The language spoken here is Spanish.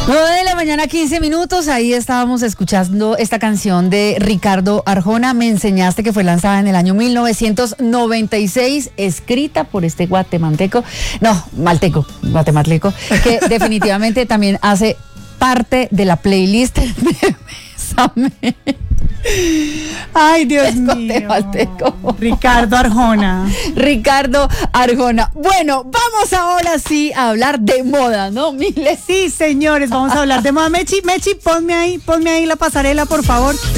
9 de la mañana, 15 minutos. Ahí estábamos escuchando esta canción de Ricardo Arjona, Me Enseñaste, que fue lanzada en el año 1996, escrita por este guatemalteco, que definitivamente también hace parte de la playlist de Bésame. Ay, Dios mío. Ricardo Arjona. Ricardo Arjona. Bueno, vamos ahora sí a hablar de moda, ¿no, Miles? Sí, señores, vamos a hablar de moda. Mechi, ponme ahí la pasarela, por favor.